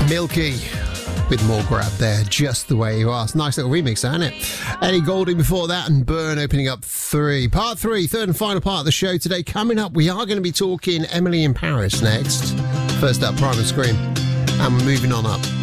Milky with more grab there, Just the Way You Are. It's a nice little remix, isn't it? Ellie Goulding before that, and Burn opening up part three, third and final part of the show today. Coming up, we are going to be talking Emily in Paris next. First up, Primal Scream, and we're moving on up.